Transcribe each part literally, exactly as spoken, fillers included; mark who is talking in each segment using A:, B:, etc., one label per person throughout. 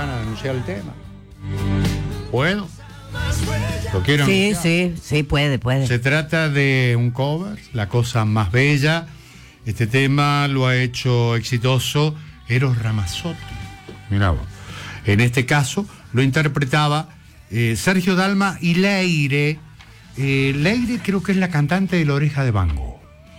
A: van a denunciar el tema. Bueno, ¿lo quiero
B: Sí,
A: anunciar?
B: sí, sí, puede, puede.
A: Se trata de un cover, La Cosa Más Bella. Este tema lo ha hecho exitoso Eros Ramazzotti. Mirá vos. En este caso lo interpretaba eh, Sergio Dalma y Leire. Eh, Leire creo que es la cantante de La Oreja de Van Gogh.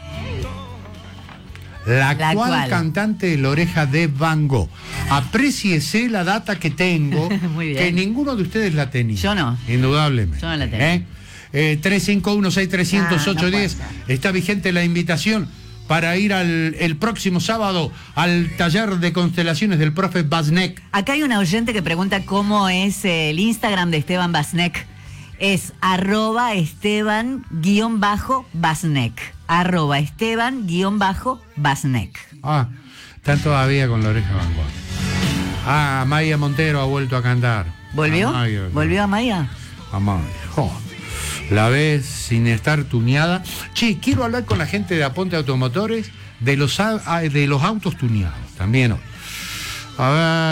A: La,
B: La
A: actual
B: cual.
A: cantante de La Oreja de Van Gogh. Apréciese la data que tengo,
B: Muy bien.
A: que ninguno de ustedes la tenía.
B: Yo no.
A: Indudablemente.
B: Yo no la tenía.
A: ¿Eh? Eh, tres cinco uno seis tres cero cero ocho
B: Ah, no
A: diez.
B: puede ser.
A: Está vigente la invitación para ir al, el próximo sábado al taller de constelaciones del profe Basnek.
B: Acá hay una oyente que pregunta cómo es el Instagram de Esteban Basnek. Es arroba Esteban guión bajo Basnek. Arroba Esteban guión bajo Basnek.
A: Ah, están todavía con La Oreja de Van Gogh. Ah, Maya Montero ha vuelto a cantar.
B: ¿Volvió?
A: Amaya,
B: ¿Volvió a Maya?
A: Amaya, jo. La ves sin estar tuneada. Che, quiero hablar con la gente de Aponte Automotores de los, a- de los autos tuneados. También hoy. A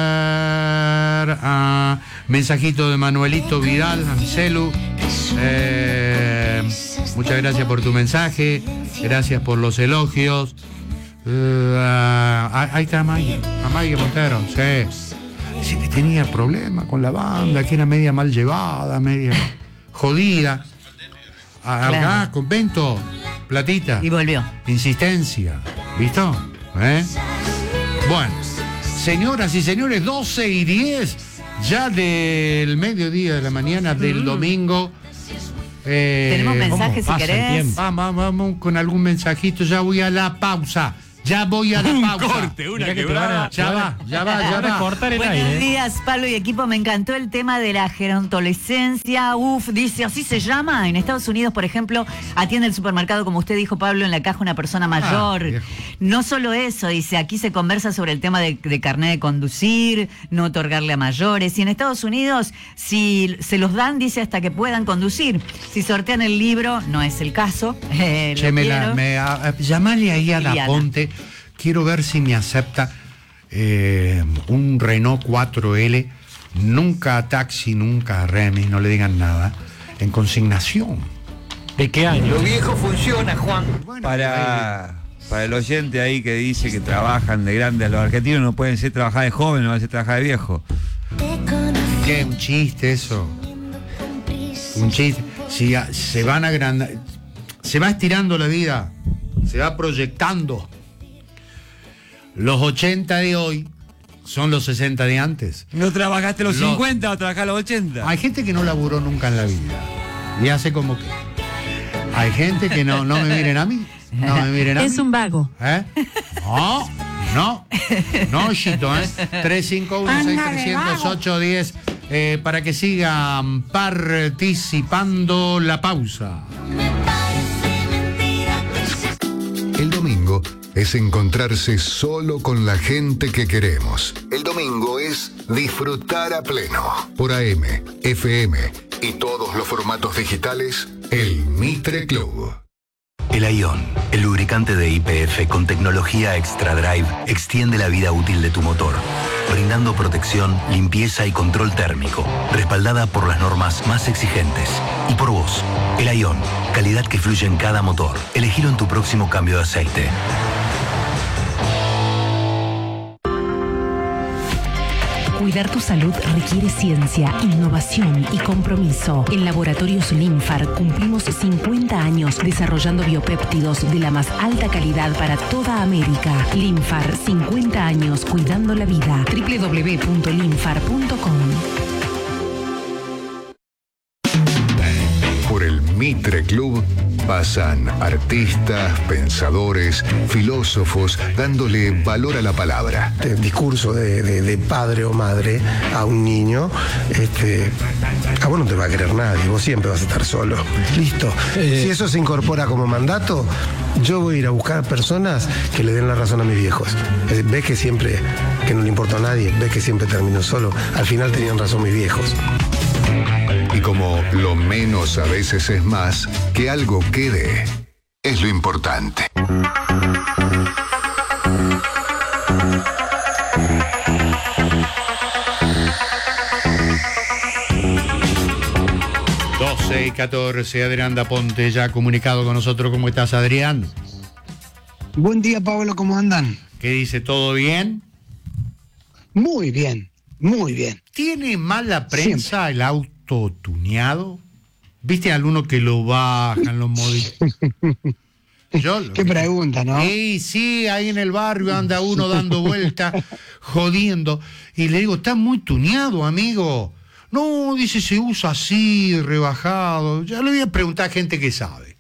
A: ver. Ah, mensajito de Manuelito Vidal, Anselu. Eh, muchas gracias por tu mensaje. Gracias por los elogios. Eh, ah, ahí está Amaya. Amaya Montero, sí. Dice que tenía problemas con la banda, que era media mal llevada, media jodida. Acá,
B: Claro.
A: convento, platita.
B: Y volvió.
A: Insistencia. ¿Visto? ¿Eh? Bueno, señoras y señores, doce y diez ya del mediodía de la mañana del
B: Mm.
A: domingo. Eh,
B: Tenemos mensajes si
C: pasa el
B: querés.
C: tiempo?
A: Vamos, vamos con algún mensajito. Ya voy a la pausa. Ya voy a la pausa.
C: Mirá que te van a-
A: Ya va, ya va,
C: te
A: ya
C: van a
A: va.
C: cortar el
B: Buenos
C: aire.
B: días, Pablo y equipo. Me encantó el tema de la gerontolescencia. Uf, dice, así se llama. En Estados Unidos, por ejemplo, atiende el supermercado, como usted dijo, Pablo, en la caja una persona mayor.
A: viejo.
B: No solo eso, dice, aquí se conversa sobre el tema de, de carnet de conducir, no otorgarle a mayores. Y en Estados Unidos, si se los dan, dice, hasta que puedan conducir. Si sortean el libro, no es el caso. Eh,
A: Che,
B: lo
A: me la,
B: quiero.
A: me, a- a- llamale ahí a la
B: Liliana.
A: Ponte. Quiero ver si me acepta eh, un Renault cuatro L, nunca a taxi, nunca a remis, no le digan nada, en consignación.
C: ¿De qué año?
D: Lo viejo funciona, Juan.
A: Bueno,
D: Para, para el oyente ahí que dice que trabajan de grande, a los argentinos no pueden ser trabajar de joven, no van a ser trabajar de viejo.
A: ¿Qué? Un chiste eso. Un chiste. Si a- se van agrandar, se va estirando la vida, se va proyectando. Los ochenta de hoy son los sesenta de antes.
D: ¿No trabajaste los
A: Lo-
D: cincuenta o trabajaste los ochenta?
A: Hay gente que no laburó nunca en la vida y hace como que. Hay gente que no, no me miren a mí. No me miren a mí.
E: Es un vago.
A: ¿Eh? No, no, no, Chito, ¿eh? tres cinco uno seis tres cero cero ocho diez eh, para que sigan participando la pausa.
F: El domingo es encontrarse solo con la gente que queremos. El domingo es disfrutar a pleno. Por A M, F M y todos los formatos digitales, el Mitre Club.
G: El Ion, el lubricante de Y P F con tecnología Extra Drive, extiende la vida útil de tu motor, brindando protección, limpieza y control térmico, respaldada por las normas más exigentes. Y por vos, el Ion, calidad que fluye en cada motor. Elegilo en tu próximo cambio de aceite.
E: Cuidar tu salud requiere ciencia, innovación y compromiso. En Laboratorios Linfar cumplimos cincuenta años desarrollando biopéptidos de la más alta calidad para toda América. Linfar, cincuenta años cuidando la vida. doble u doble u doble u punto linfar punto com.
F: Por el Mitre Club pasan artistas, pensadores, filósofos, dándole valor a la palabra.
H: El discurso de, de- de padre o madre a un niño, este, a vos no te va a querer nadie, vos siempre vas a estar solo. Listo. Si eso se incorpora como mandato, yo voy a ir a buscar personas que le den la razón a mis viejos. Eh, Ves que siempre, que no le importa a nadie, ves que siempre termino solo. Al final tenían razón mis viejos.
F: Y como lo menos a veces es más, que algo quede es lo importante.
A: catorce, Adrián Daponte ya comunicado con nosotros. ¿Cómo estás, Adrián?
I: Buen día, Pablo, ¿cómo andan?
A: ¿Qué dice? ¿Todo bien?
I: Muy bien, muy bien.
A: ¿Tiene mala prensa Siempre. el auto tuneado? ¿Viste alguno que lo bajan, lo modifican? Yo,
I: Qué pregunta, ¿no?
A: Sí, sí, ahí en el barrio anda uno dando vueltas, jodiendo. Y le digo, está muy tuneado, amigo. No, dice, se usa así, rebajado. Ya le voy a preguntar a gente que sabe.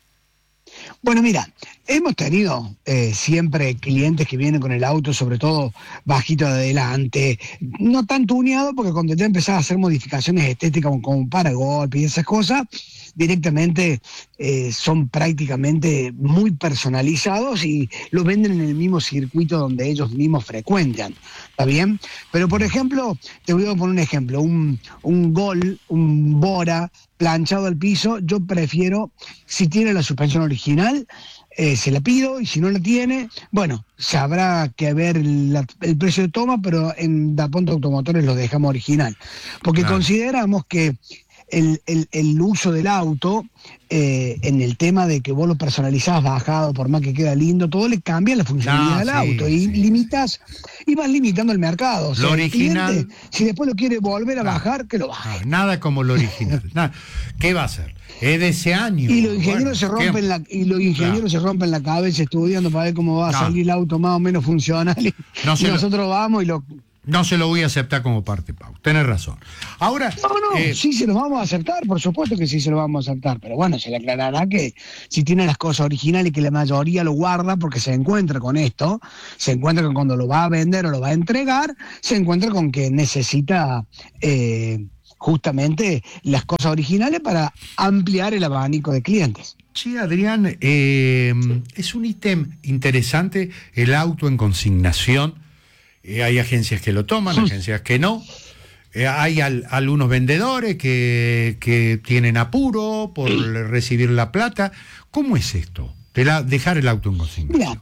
I: Bueno, mira, hemos tenido eh, siempre clientes que vienen con el auto, sobre todo bajito de adelante, no tan tuneado, porque cuando ya empezás a hacer modificaciones estéticas como, como paragolpe y esas cosas, directamente eh, son prácticamente muy personalizados y lo venden en el mismo circuito donde ellos mismos frecuentan, ¿está bien? Pero por ejemplo, te voy a poner un ejemplo, un, un Gol, un Bora planchado al piso, yo prefiero, si tiene la suspensión original, eh, se la pido, y si no la tiene, bueno, se habrá que ver la, el precio de toma, pero en Daponte Automotores lo dejamos original, porque claro. consideramos que El, el, el uso del auto, eh, en el tema de que vos lo personalizás bajado, por más que queda lindo, todo le cambia la funcionalidad no, del sí, auto y sí. limitas, y vas limitando el mercado. O sea,
A: lo original.
I: El cliente, si después lo quiere volver a no, bajar, que lo baje.
A: No, nada como lo original. Nada. ¿Qué va a hacer? Es de ese año.
I: Y los ingenieros bueno, se rompen la, y los ingenieros claro. se rompen la cabeza estudiando para ver cómo va a no. salir el auto más o menos funcional. Y, no y nosotros lo... vamos y lo.
A: No se lo voy a aceptar como parte, Pau. Tenés razón. Ahora.
I: No, no, eh, sí se lo vamos a aceptar, por supuesto que sí se lo vamos a aceptar. Pero bueno, se le aclarará que si tiene las cosas originales y que la mayoría lo guarda porque se encuentra con esto, se encuentra con cuando lo va a vender o lo va a entregar, se encuentra con que necesita eh, justamente las cosas originales para ampliar el abanico de clientes.
A: Sí, Adrián, eh, es un ítem interesante el auto en consignación. Eh, hay agencias que lo toman, sí. agencias que no. Eh, hay al, algunos vendedores que, que tienen apuro por sí. recibir la plata. ¿Cómo es esto? De la, dejar el auto en consignación.
I: Mira,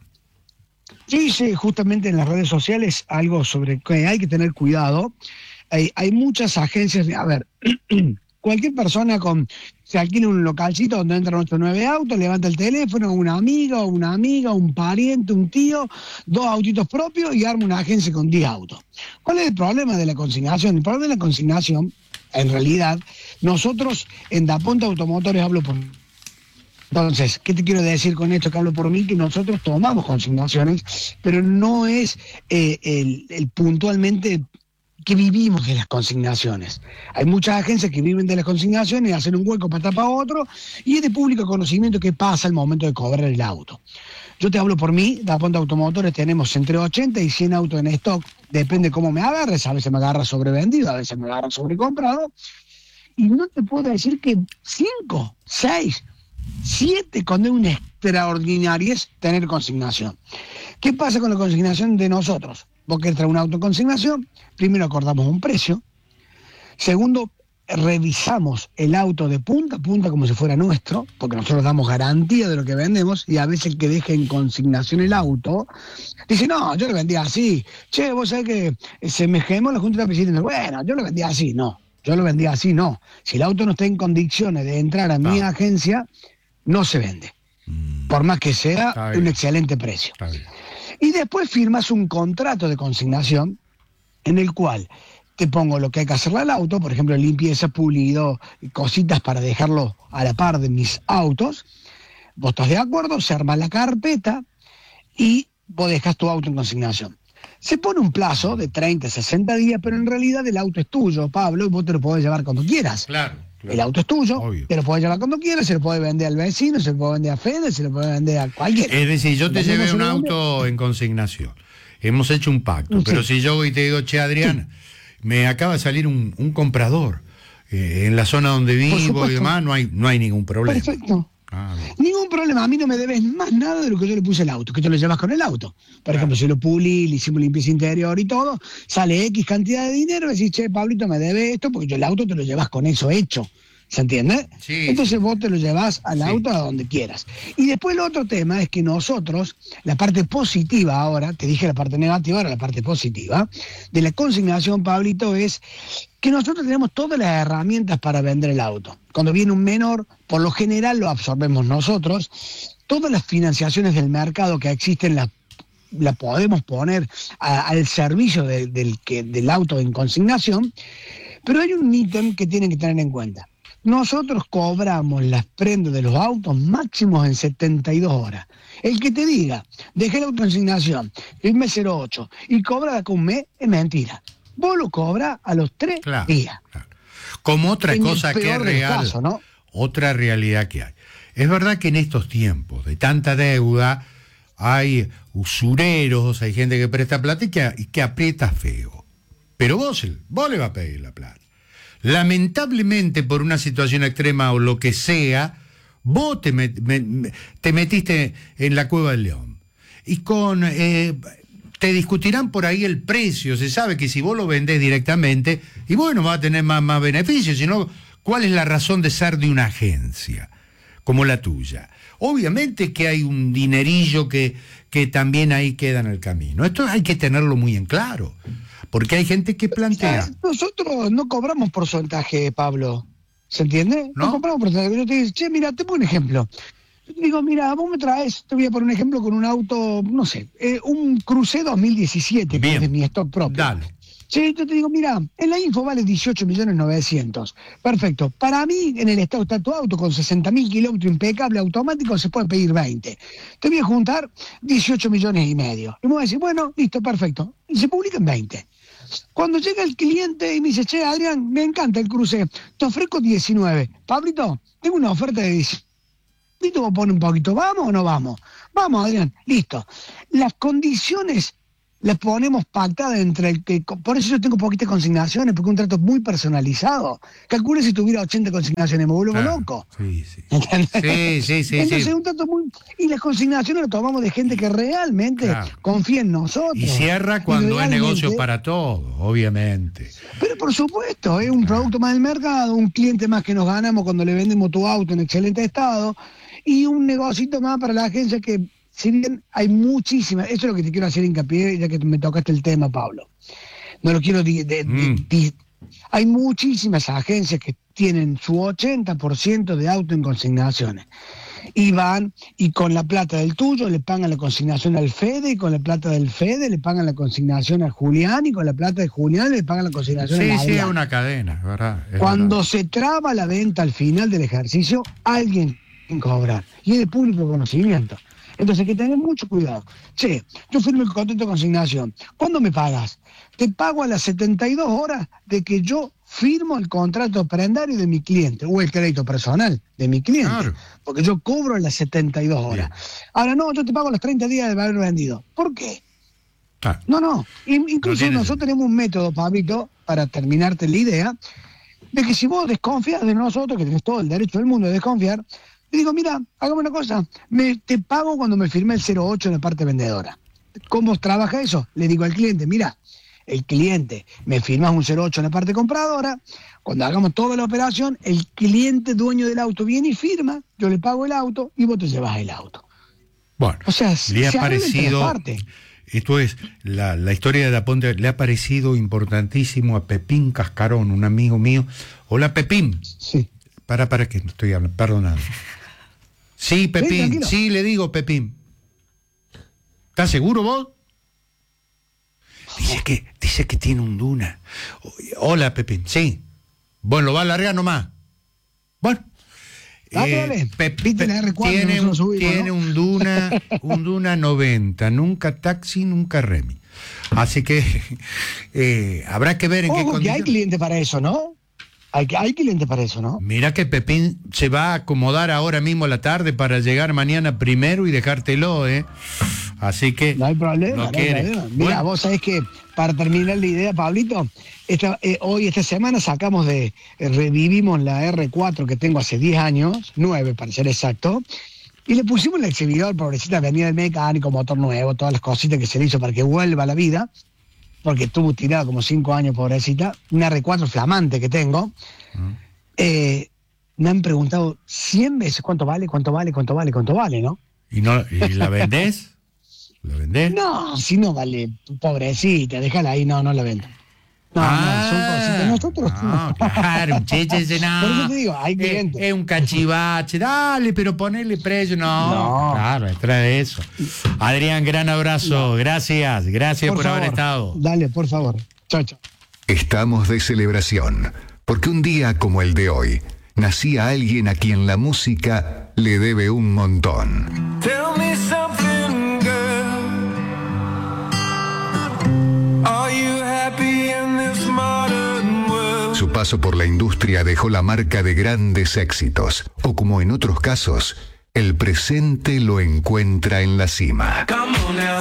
I: yo hice justamente en las redes sociales algo sobre que hay que tener cuidado. Hay, hay muchas agencias, a ver, cualquier persona con se alquila un localcito donde entran ocho o nueve autos, levanta el teléfono, una amiga, una amiga, un pariente, un tío, dos autitos propios y arma una agencia con diez autos. ¿Cuál es el problema de la consignación? El problema de la consignación, en realidad, nosotros en Daponte Automotores hablo por... Entonces, ¿qué te quiero decir con esto que hablo por mí? Que nosotros tomamos consignaciones, pero no es eh, el, el puntualmente... que vivimos de las consignaciones. Hay muchas agencias que viven de las consignaciones y hacen un hueco para tapar otro, y es de público conocimiento que pasa al momento de cobrar el auto. Yo te hablo por mí, Daponte Automotores tenemos entre ochenta y cien autos en stock, depende cómo me agarres, a veces me agarra sobrevendido, a veces me agarra sobrecomprado, y no te puedo decir que cinco, seis, siete, cuando es una extraordinaria es tener consignación. ¿Qué pasa con la consignación de nosotros? Vos querés traer un auto en consignación, primero acordamos un precio, segundo, revisamos el auto de punta a punta como si fuera nuestro, porque nosotros damos garantía de lo que vendemos, y a veces el que deja en consignación el auto, dice, no, yo lo vendía así, che, vos sabés que se me quemó la junta de presidentes, bueno, yo lo vendía así, no, yo lo vendía así, no, si el auto no está en condiciones de entrar a mi agencia, no se vende, por más que sea un excelente precio. Y después firmas un contrato de consignación en el cual te pongo lo que hay que hacerle al auto, por ejemplo, limpieza, pulido, cositas para dejarlo a la par de mis autos. Vos estás de acuerdo, se arma la carpeta y vos dejas tu auto en consignación. Se pone un plazo de treinta, sesenta días, pero en realidad el auto es tuyo, Pablo, y vos te lo podés llevar cuando quieras.
A: Claro.
I: El auto es tuyo, obvio. Te lo puedes llevar cuando quieras, se lo puede vender al vecino, se lo puede vender a Fede, se lo puede vender a cualquiera.
A: Es decir, yo te llevé un auto en consignación, hemos hecho un pacto, sí. Pero si yo voy y te digo, che, Adrián, sí. me acaba de salir un, un comprador eh, en la zona donde vivo y demás, no hay, no hay ningún problema.
I: Perfecto. Ah, ningún problema, a mí no me debes más nada de lo que yo le puse al auto, que te lo llevas con el auto. Por claro. ejemplo, si lo pulí, le hicimos limpieza interior y todo, sale X cantidad de dinero, y decís, che, Pablito, me debe esto, porque yo el auto te lo llevas con eso hecho. ¿Se entiende?
A: Sí,
I: Entonces
A: sí.
I: vos te lo llevas al
A: Sí.
I: auto a donde quieras. Y después el otro tema es que nosotros, la parte positiva ahora, te dije la parte negativa, ahora la parte positiva, de la consignación, Pablito, es que nosotros tenemos todas las herramientas para vender el auto. Cuando viene un menor, por lo general lo absorbemos nosotros. Todas las financiaciones del mercado que existen las la podemos poner a, al servicio de, del, que, del auto en consignación, pero hay un ítem que tienen que tener en cuenta. Nosotros cobramos las prendas de los autos máximos en setenta y dos horas. El que te diga, dejé la consignación, firme cero ocho y cobra de acá un mes, es mentira. Vos lo cobras a los tres
A: Claro,
I: días.
A: claro. Como otra
I: En el
A: cosa que es
I: peor de los
A: real,
I: casos, ¿no?
A: otra realidad que hay. Es verdad que en estos tiempos de tanta deuda hay usureros, hay gente que presta plata y que, y que aprieta feo. Pero vos, vos le vas a pedir la plata. Lamentablemente, por una situación extrema o lo que sea, vos te, met, me, te metiste en la cueva del león. Y con eh, te discutirán por ahí el precio. Se sabe que si vos lo vendés directamente, y bueno, vas a tener más, más beneficios, sino ¿cuál es la razón de ser de una agencia como la tuya? Obviamente que hay un dinerillo que, que también ahí queda en el camino. Esto hay que tenerlo muy en claro, porque hay gente que plantea...
I: Nosotros no cobramos porcentaje, Pablo. ¿Se entiende? No, no cobramos porcentaje. Yo te digo, che, mira, te pongo un ejemplo. Yo te digo, mira, vos me traes, te voy a poner un ejemplo con un auto, no sé, eh, un Cruze dos mil diecisiete, que es de mi stock propio.
A: Dale.
I: Sí, yo te digo, mira, en la info vale dieciocho millones novecientos. Perfecto. Para mí, en el estado está tu auto con sesenta mil kilómetros impecable automático, se puede pedir veinte. Te voy a juntar dieciocho millones y medio. Y me voy a decir, bueno, listo, perfecto. Y se publica en veinte. Cuando llega el cliente y me dice, che, Adrián, me encanta el Cruze, te ofrezco diecinueve. Pablito, tengo una oferta de diecinueve. Listo, vos pones un poquito, ¿vamos o no vamos? Vamos, Adrián, listo. Las condiciones las ponemos pactadas entre el que... Por eso yo tengo poquitas consignaciones, porque un trato muy personalizado. Calcule si tuviera ochenta consignaciones, me vuelvo
A: Claro,
I: loco.
A: Sí, sí.
I: ¿Entendés?
A: Sí, sí, sí,
I: Entonces
A: sí.
I: es un trato muy... Y las consignaciones las tomamos de gente que realmente
A: Claro.
I: confía en nosotros.
A: Y cierra cuando es
I: realmente-
A: negocio para todo, obviamente.
I: Pero por supuesto, es un producto más del mercado, un cliente más que nos ganamos cuando le vendemos tu auto en excelente estado, y un negocito más para la agencia que, si bien hay muchísimas, eso es lo que te quiero hacer hincapié, ya que me tocaste el tema, Pablo. No lo quiero... Di, de,
A: Mm.
I: di, di, hay muchísimas agencias que tienen su ochenta por ciento de auto en consignaciones. Y van, y con la plata del tuyo le pagan la consignación al Fede, y con la plata del Fede le pagan la consignación a Julián, y con la plata de Julián le pagan la consignación
A: Sí,
I: a
A: sí,
I: Adrián.
A: es una cadena, ¿verdad? Es
I: Cuando
A: verdad.
I: se traba la venta al final del ejercicio, alguien tiene que cobrar. Y es de público conocimiento. Entonces hay que tener mucho cuidado. Che, yo firmo el contrato de consignación. ¿Cuándo me pagas? Te pago a las setenta y dos horas de que yo firmo el contrato prendario de mi cliente, o el crédito personal de mi cliente.
A: Claro.
I: Porque yo cobro a las setenta y dos horas.
A: Bien.
I: Ahora no, yo te pago a los treinta días de haber vendido. ¿Por qué?
A: Claro.
I: No, no. In- incluso
A: tiene
I: nosotros
A: sentido.
I: tenemos un método, Pablito, para terminarte la idea, de que si vos desconfías de nosotros, que tenés todo el derecho del mundo de desconfiar, te digo, mira, hagamos una cosa, me, te pago cuando me firmé el cero ocho en la parte vendedora. ¿Cómo trabaja eso? Le digo al cliente, mira, el cliente, me firmas un cero ocho en la parte compradora, cuando hagamos toda la operación, el cliente dueño del auto viene y firma, yo le pago el auto y vos te llevas el auto.
A: Bueno,
I: O sea,
A: le ha
I: se arregla en tres
A: parecido,
I: partes.
A: esto es, la, la historia de la Ponte, le ha parecido importantísimo a Pepín Cascarón, un amigo mío. Hola, Pepín.
I: Sí.
A: Para, para que no estoy hablando, perdonado. Sí, Pepín,
I: tranquilo.
A: sí, le digo, Pepín. ¿Estás seguro vos? Dice que, dice que tiene un Duna. Hola, Pepín, sí. Bueno, lo va a alargar nomás. Bueno.
I: Dale, dale.
A: Pep-
I: Viste la
A: Pe-
I: R cuatro,
A: tiene,
I: nosotros
A: un,
I: subimos,
A: tiene
I: ¿no?
A: un Duna, un Duna noventa, nunca taxi, nunca remi. Así que eh, habrá que ver en qué
I: Ojo, que hay
A: condiciones.
I: cliente para eso, ¿no? Hay, hay cliente para eso, ¿no?
A: Mira que Pepín se va a acomodar ahora mismo a la tarde para llegar mañana primero y dejártelo, ¿eh? Así que
I: No hay problema,
A: no
I: no hay
A: quiere.
I: problema. Mira,
A: Bueno,
I: vos sabés que, para terminar la idea, Pablito, esta, eh, hoy, esta semana, sacamos de, eh, revivimos la R cuatro que tengo hace diez años, nueve para ser exacto, y le pusimos el exhibidor, pobrecita, venía del mecánico, motor nuevo, todas las cositas que se le hizo para que vuelva a la vida, porque estuvo tirada como cinco años, pobrecita, una R cuatro flamante que tengo. Eh, me han preguntado cien veces cuánto vale, cuánto vale, cuánto vale, cuánto vale, ¿no?
A: ¿Y, no, y la vendés? ¿La vendés?
I: No, si no vale, pobrecita, déjala ahí, no, no la vendo. No, no, son cositas. Nosotros
A: no, claro, un cheche ese no.
I: Por eso te digo, hay clientes.
A: Es, es un cachivache, dale, pero ponerle precio, no.
I: No.
A: Claro, trae eso. Adrián, gran abrazo, no. gracias, gracias por, por haber estado.
I: Dale, por favor. Chao, chao.
F: Estamos de celebración, porque un día como el de hoy, nacía alguien a quien la música le debe un montón.
J: Tell me something, girl. Are you happy in this modern world?
F: Su paso por la industria dejó la marca de grandes éxitos, o como en otros casos, el presente lo encuentra en la cima.
J: Come on now.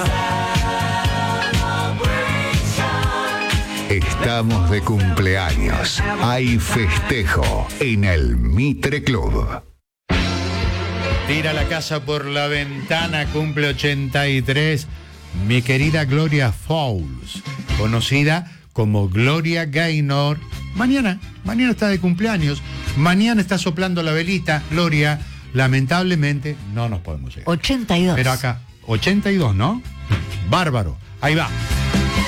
F: Estamos de cumpleaños. Hay festejo en el Mitre Club.
A: Tira la casa por la ventana, cumple ochenta y tres. Mi querida Gloria Fowles, conocida como Gloria Gaynor. Mañana, mañana está de cumpleaños. Mañana está soplando la velita. Gloria, lamentablemente no nos podemos llegar.
B: ochenta y dos.
A: Pero acá, ochenta y dos, ¿no? Bárbaro. Ahí va.